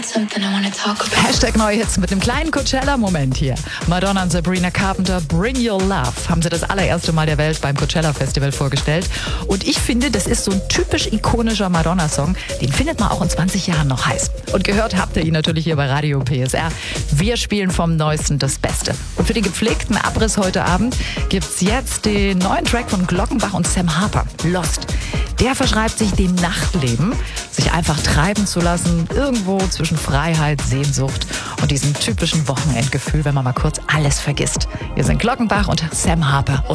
Hashtag Neuhits mit einem kleinen Coachella-Moment hier. Madonna und Sabrina Carpenter, Bring Your Love, haben sie das allererste Mal der Welt beim Coachella-Festival vorgestellt. Und ich finde, das ist so ein typisch ikonischer Madonna-Song. Den findet man auch in 20 Jahren noch heiß. Und gehört habt ihr ihn natürlich hier bei Radio PSR. Wir spielen vom Neuesten das Beste. Und für den gepflegten Abriss heute Abend gibt's jetzt den neuen Track von Glockenbach und Sam Harper, Lost. Der verschreibt sich dem Nachtleben, sich einfach treiben zu lassen, irgendwo zwischen Freiheit, Sehnsucht und diesem typischen Wochenendgefühl, wenn man mal kurz alles vergisst. Wir sind Glockenbach und Sam Harper.